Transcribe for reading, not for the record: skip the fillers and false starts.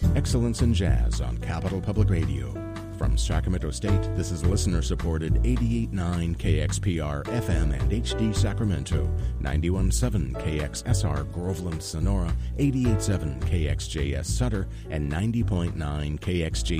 Excellence in Jazz on Capital Public Radio. From Sacramento State, this is listener-supported 88.9 KXPR FM and HD Sacramento, 91.7 KXSR Groveland Sonora, 88.7 KXJS Sutter, and 90.9 KXG